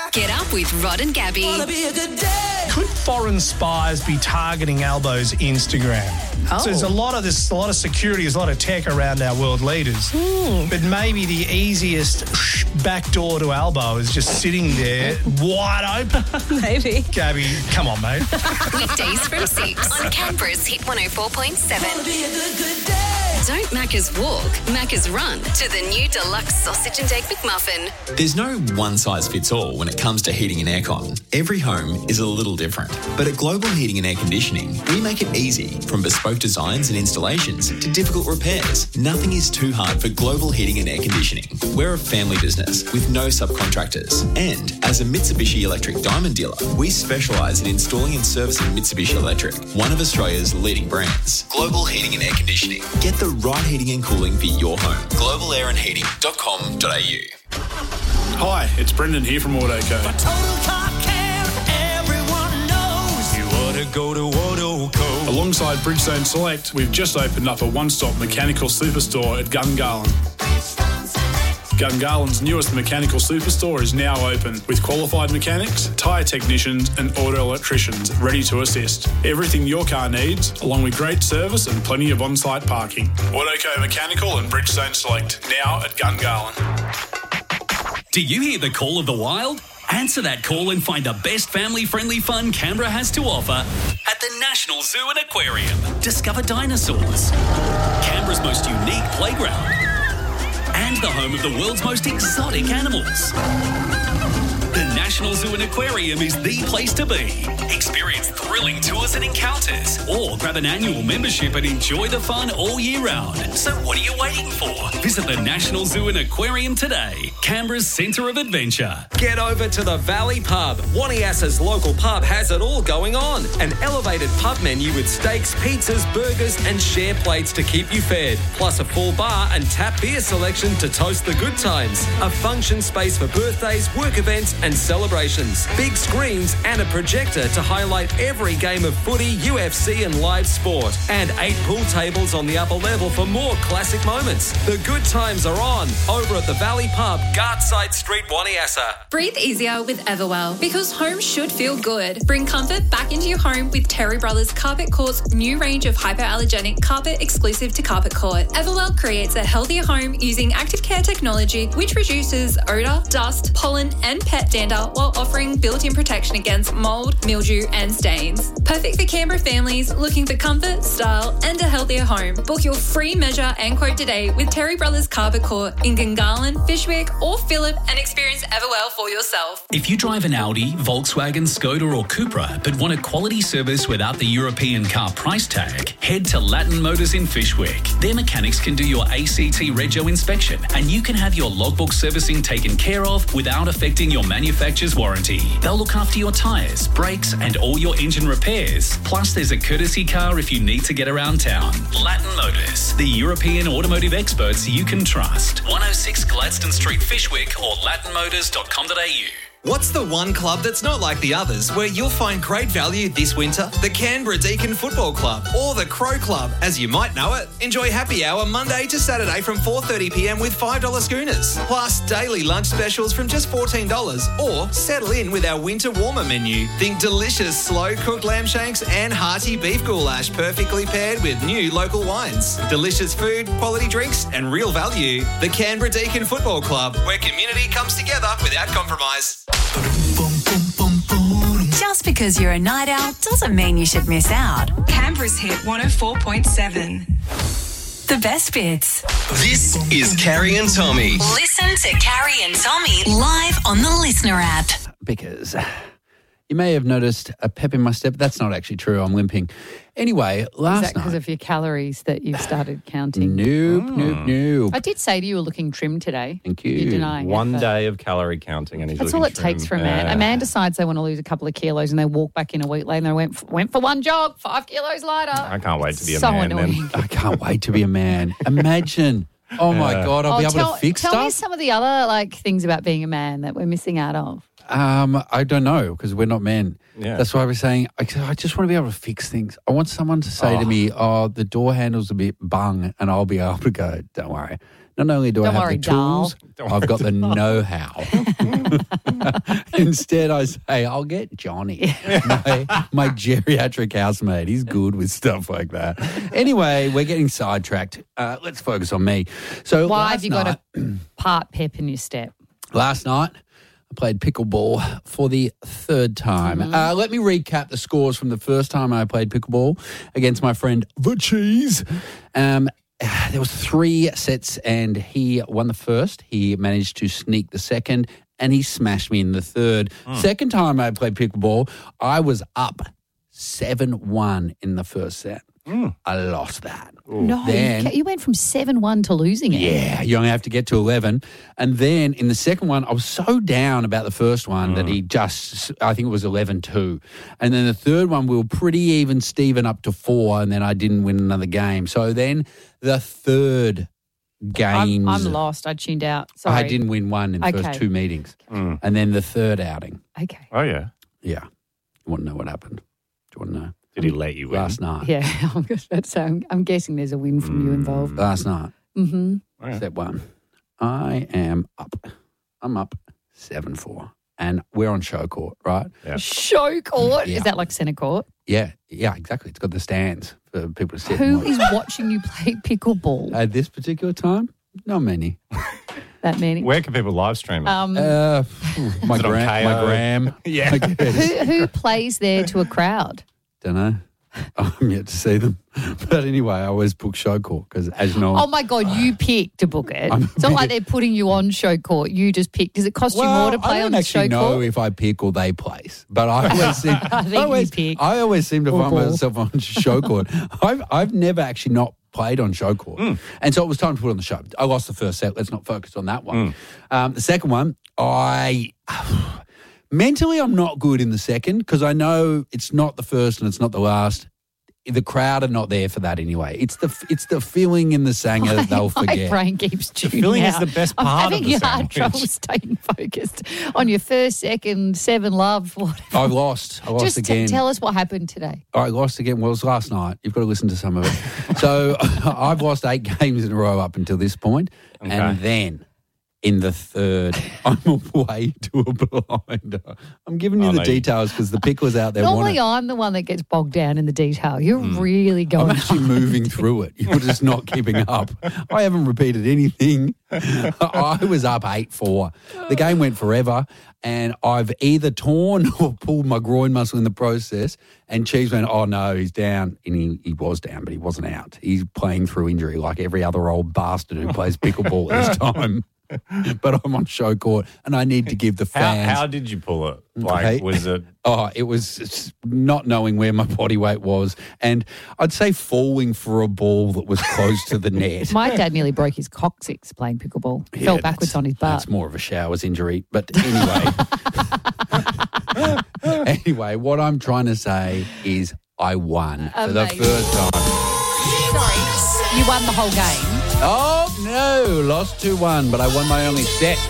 Get up with Rod and Gabby. Could foreign spies be targeting Albo's Instagram? Oh. So there's a lot of security, there's a lot of tech around our world leaders. But maybe the easiest back door to Albo is just sitting there wide open. Maybe. Gabby, come on, mate. Weekdays from 6 on Canberra's Hit 104.7. Don't Macca's walk, Macca's run to the new deluxe sausage and egg McMuffin. There's no one-size-fits-all when it comes to heating and aircon. Every home is a little different. But at Global Heating and Air Conditioning, we make it easy, from bespoke designs and installations to difficult repairs. Nothing is too hard for Global Heating and Air Conditioning. We're a family business with no subcontractors. And as a Mitsubishi Electric Diamond dealer, we specialise in installing and servicing Mitsubishi Electric, one of Australia's leading brands. Global Heating and Air Conditioning. Get the right heating and cooling for your home. globalairandheating.com.au. Hi, it's Brendan here from AutoCo. For total car care, everyone knows you ought to go to AutoCo. Alongside Bridgestone Select, we've just opened up a one-stop mechanical superstore at Gungahlin. Gungahlин's newest mechanical superstore is now open with qualified mechanics, tyre technicians and auto electricians ready to assist. Everything your car needs, along with great service and plenty of on-site parking. AutoCo Mechanical and Bridgestone Select, now at Gungahlin. Do you hear the call of the wild? Answer that call and find the best family-friendly fun Canberra has to offer at the National Zoo and Aquarium. Discover dinosaurs, Canberra's most unique playground, and the home of the world's most exotic animals. The National Zoo and Aquarium is the place to be. Experience thrilling tours and encounters, or grab an annual membership and enjoy the fun all year round. So what are you waiting for? Visit the National Zoo and Aquarium today, Canberra's centre of adventure. Get over to the Valley Pub. Waniasa's local pub has it all going on. An elevated pub menu with steaks, pizzas, burgers and share plates to keep you fed. Plus a full bar and tap beer selection to toast the good times. A function space for birthdays, work events and celebrations. Big screens and a projector to highlight every game of footy, UFC and live sport. And 8 pool tables on the upper level for more classic moments. The good times are on over at the Valley Pub, Gartside Street, Waniasa. Breathe easier with Everwell, because home should feel good. Bring comfort back into your home with Terry Brothers Carpet Court's new range of hypoallergenic carpet exclusive to Carpet Court. Everwell creates a healthier home using active care technology, which reduces odour, dust, pollen and pet dander while offering built-in protection against mould, mildew and stains. Perfect for Canberra families looking for comfort, style and a healthier home. Book your free measure and quote today with Terry Brothers Carpet Court in Gungahlin, Fishwick or Phillip and experience Everwell for yourself. If you drive an Audi, Volkswagen, Skoda or Cupra but want a quality service without the European car price tag, head to Latin Motors in Fishwick. Their mechanics can do your ACT Rego inspection and you can have your logbook servicing taken care of without affecting your manufacturer's warranty. They'll look after your tyres, brakes and all your engine repairs. Plus there's a courtesy car if you need to get around town. Latin Motors, the European automotive experts you can trust. 106 Gladstone Street, Fishwick or latinmotors.com.au. What's the one club that's not like the others where you'll find great value this winter? The Canberra Deakin Football Club or the Crow Club, as you might know it. Enjoy happy hour Monday to Saturday from 4:30pm with $5 schooners. Plus daily lunch specials from just $14 or settle in with our winter warmer menu. Think delicious slow-cooked lamb shanks and hearty beef goulash perfectly paired with new local wines. Delicious food, quality drinks and real value. The Canberra Deakin Football Club, where community comes together without compromise. Just because you're a night owl doesn't mean you should miss out. Canberra's Hit 104.7. The best bits. This is Carrie and Tommy. Listen to Carrie and Tommy live on the Listener app. Because you may have noticed a pep in my step. That's not actually true. I'm limping. Anyway, last night... Is that because of your calories that you've started counting? Nope. I did say to you were looking trim today. Thank you. You're denying One day of calorie counting and he's That's looking all it trim. takes for a man. A man decides they want to lose a couple of kilos and they walk back in a week later and they went for one jog, 5 kilos lighter. I can't wait to be a so man annoying. then. I can't wait to be a man. Imagine. Oh, my God, I'll be able to fix Tell stuff. me some of the other things about being a man that we're missing out of. I don't know because we're not men. Yeah. That's why I was saying I just want to be able to fix things. I want someone to say to me, the door handle's a bit bung, and I'll be able to go, don't worry. Not only do I have the tools, I've got the know-how. Instead, I say, I'll get Johnny, my geriatric housemate. He's good with stuff like that. Anyway, we're getting sidetracked. Let's focus on me. So Why have you got a part pep in your step? Last night, I played pickleball for the third time. Let me recap the scores from the first time I played pickleball against my friend The Cheese. There was 3 sets and he won the first. He managed to sneak the second and he smashed me in the third. Second time I played pickleball, I was up 7-1 in the first set. I lost that. No, Then, you went from 7-1 to losing it. yeah, you only have to get to 11. And then in the second one, I was so down about the first one that I think it was 11-2. And then the third one, we were pretty even Steven up to 4, and then I didn't win another game. So then the third games. I'm lost. I tuned out. Sorry. I didn't win one in the first 2 meetings. And then the third outing. Okay. Oh, yeah. Yeah. You want to know what happened? Do you want to know? Did he let you win? Last night. Yeah, I'm just about to say, I'm guessing there's a win from you involved. Last night. Mm-hmm. Step 1. I am up. I'm up 7-4. And we're on show court, right? Yeah. Show court? Yeah. Is that like centre court? Yeah, exactly. It's got the stands for people to sit. Who and is watch. watching you play pickleball? At this particular time? Not many. That many? Where can people live stream it? My Is it on KO? gram. Yeah. I guess. Who plays there to a crowd? Don't know. I'm yet to see them. But anyway, I always book show court because, as you know, Oh, my God, you picked to book it. I'm It's not like they're putting you on show court. You just picked. Does it cost you more to play I on don't show actually know court? if I pick or they place, but I always seem, I think you pick. I always seem to Or find ball. myself on show court. I've never actually not played on show court, and so it was time to put on the show. I lost the first set. Let's not focus on that one. The second one, mentally I'm not good in the second because I know it's not the first and it's not the last. The crowd are not there for that anyway. It's the feeling in the sanger that they'll My forget. brain keeps tuning feeling out. is the best I'm part of having the hard trouble sandwich. staying focused on your first, second, 7 love, whatever. I lost Just again. tell us what happened today. I lost again. Well, it was last night. You've got to listen to some of it. So I've lost 8 games in a row up until this point. Okay. And then in the third, I'm away to a blinder. I'm giving you the details because the picklers out there Normally, want I'm the one that gets bogged down in the detail. You're really it. going I'm actually moving through it. You're just not keeping up. I haven't repeated anything. I was up 8-4. The game went forever, and I've either torn or pulled my groin muscle in the process. And Cheese went, oh, no, he's down. And he was down, but he wasn't out. He's playing through injury like every other old bastard who plays pickleball at this time. But I'm on show court, and I need to give the fans... How did you pull it? Like, Hey. was it... Oh, it was not knowing where my body weight was. And I'd say falling for a ball that was close to the net. My dad nearly broke his coccyx playing pickleball. Yeah, Fell backwards on his butt. That's more of a showers injury. But anyway, what I'm trying to say is I won for the Amazing. first time. Sorry, you won the whole game. Oh, no, lost 2-1, but I won my only set.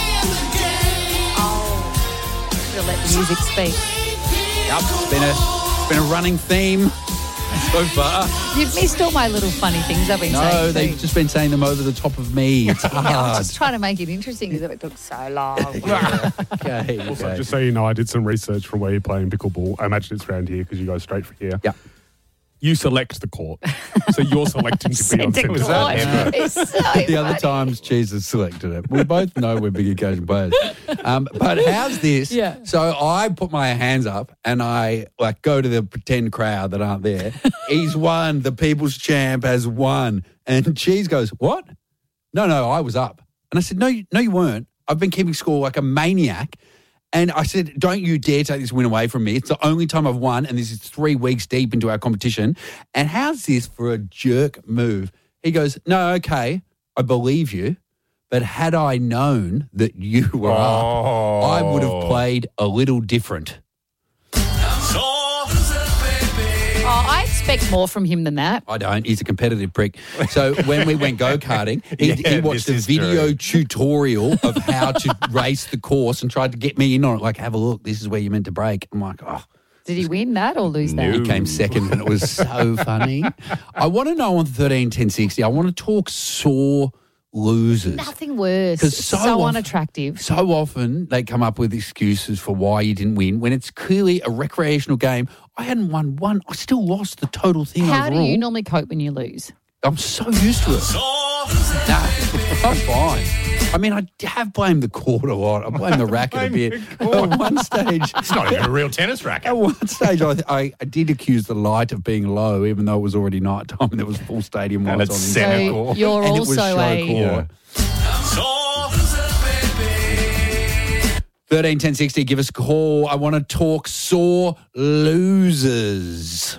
We'll let the music speak. Yep, it's been a running theme so far. You've missed all my little funny things I've been No, saying. they've just been saying them over the top of me. It's I was hard. just trying to make it interesting because it took so long. Okay. Also, just so you know, I did some research from where you're playing pickleball. I imagine it's around here because you go straight for here. Yeah. You select the court. So you're selecting to be on Centre centre. court. It's so The other funny. times Jesus selected it. We both know we're big occasion players. But how's this? Yeah. So I put my hands up and I go to the pretend crowd that aren't there. He's won. The people's champ has won. And Cheese goes, what? No, I was up. And I said, no, you weren't. I've been keeping score like a maniac. And I said, don't you dare take this win away from me. It's the only time I've won, and this is 3 weeks deep into our competition. And how's this for a jerk move? He goes, no, okay, I believe you. But had I known that you were up, I would have played a little different. Oh, I expect more from him than that. I don't. He's a competitive prick. So when we went go-karting, he watched a video tutorial of how to race the course and tried to get me in on it. Like, have a look. This is where you're meant to brake. I'm like, oh. Did he win that or lose that? He came second, and it was so funny. I want to know on 13 1060, I want to talk sore losers. Nothing worse. 'Cause It's so so often- unattractive. So often they come up with excuses for why you didn't win when it's clearly a recreational game. I hadn't won one. I still lost the total thing How overall. do you normally cope when you lose? I'm so used to it. Nah, I'm fine. I mean, I have blamed the court a lot. I blame the racket a bit. At one stage... It's not even a real tennis racket. At one stage, I did accuse the light of being low, even though it was already night time and there was full stadium And lights it's on. centre inside. court. You're And it was also show a... court. 13 10 60, give us a call. I want to talk sore losers.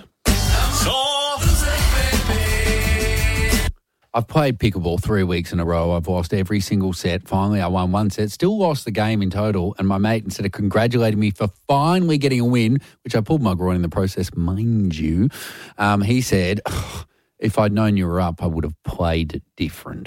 I've played pickleball 3 weeks in a row. I've lost every single set. Finally, I won one set. Still lost the game in total. And my mate, instead of congratulating me for finally getting a win, which I pulled my groin in the process, mind you, he said, if I'd known you were up, I would have played different.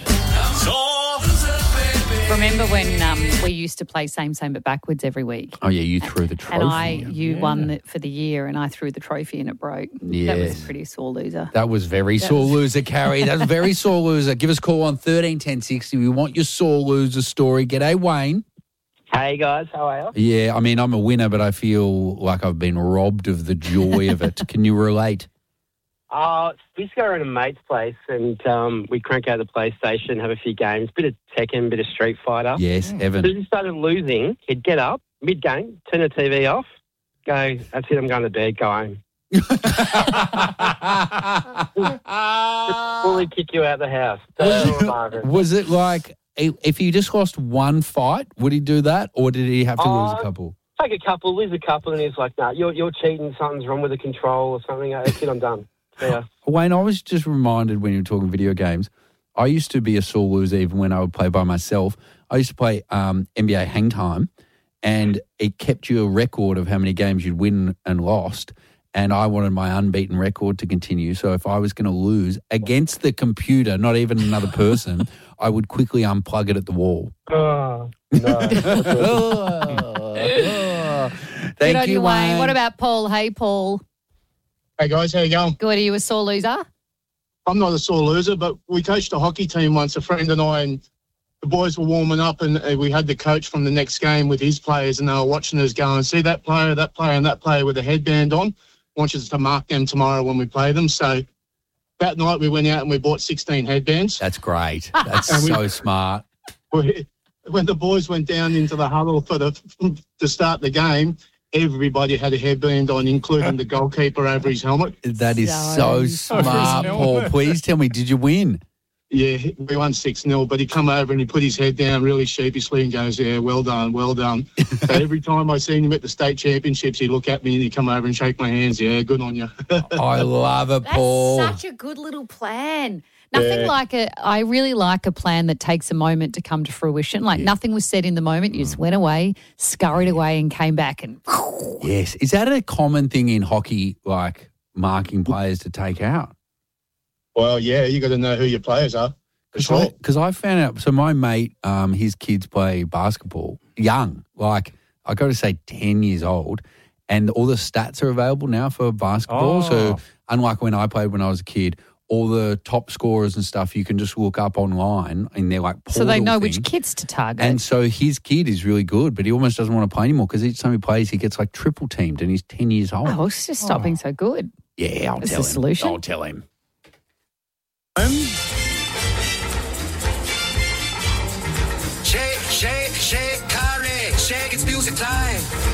Remember when we used to play same but backwards every week? Oh, yeah, you threw the trophy. And you won it for the year, and I threw the trophy and it broke. That was Yes. a pretty sore loser. That was very sore loser, Carrie. That was very sore loser. Give us a call on 13 10 60. We want your sore loser story. G'day, Wayne. Hey guys, how are you? Yeah, I mean, I'm a winner, but I feel like I've been robbed of the joy of it. Can you relate? We used to go around a mate's place and we crank out the PlayStation, have a few games, bit of Tekken, bit of Street Fighter. Yes, Evan. As soon as he started losing, he'd get up, mid-game, turn the TV off, go, that's it, I'm going to bed, go home. Fully kick you out the house. Was it like, if he just lost one fight, would he do that? Or did he have to lose a couple? Take a couple, lose a couple, and he's like, no, you're cheating, something's wrong with the control or something. That's it, I'm done. Yeah. Wayne, I was just reminded when you were talking video games, I used to be a sore loser even when I would play by myself. I used to play NBA Hang Time, and it kept you a record of how many games you'd win and lost, and I wanted my unbeaten record to continue. So if I was going to lose against the computer, not even another person, I would quickly unplug it at the wall. Oh, no. Good on Thank you, you, Wayne. What about Paul? Hey, Paul. Hey guys, how you going? Good. Are you a sore loser? I'm not a sore loser, but we coached a hockey team once, a friend and I, and the boys were warming up, and we had the coach from the next game with his players, and they were watching us going, see that player, and that player with a headband on, wants us to mark them tomorrow when we play them. So that night we went out and we bought 16 headbands. That's great. That's so smart. When the boys went down into the huddle to start the game, everybody had a headband on, including the goalkeeper over his helmet. That is so smart, Paul. Please tell me, did you win? Yeah, we won 6-0, but he come over and he put his head down really sheepishly and goes, yeah, well done, well done. So every time I seen him at the state championships, he'd look at me and he'd come over and shake my hands. Yeah, good on you. I love it, Paul. That's such a good little plan. Nothing like I really like a plan that takes a moment to come to fruition. Like nothing was said in the moment. You just went away, scurried away and came back and... Yes. Is that a common thing in hockey, like marking players to take out? Well, yeah, you got to know who your players are. For sure. Because I found out, so my mate, his kids play basketball, young, like I got to say 10 years old, and all the stats are available now for basketball. So unlike when I played when I was a kid, all the top scorers and stuff you can just look up online in their like portal So they know thing. which kids to target. And so his kid is really good, but he almost doesn't want to play anymore because each time he plays, he gets like triple teamed and he's 10 years old. Oh, it's just stop being so good. Yeah, I'll That's tell the him. solution. I'll tell him. Shake, shake, shake, Carrie. Shake, it's music time.